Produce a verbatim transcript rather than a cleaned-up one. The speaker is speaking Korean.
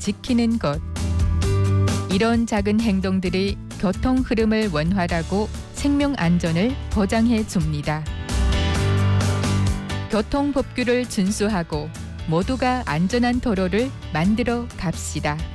지키는 것. 이런 작은 행동들이 교통 흐름을 원활하고 생명 안전을 보장해 줍니다. 교통법규를 준수하고 모두가 안전한 도로를 만들어 갑시다.